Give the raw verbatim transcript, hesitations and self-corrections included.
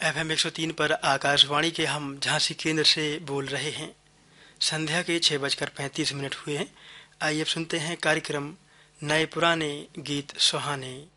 F M एक सौ तीन पर आकाशवाणी के हम झांसी केंद्र से बोल रहे हैं। संध्या के छः बजकर पैंतीस मिनट हुए हैं। आइए अब सुनते हैं कार्यक्रम नए पुराने गीत सुहाने।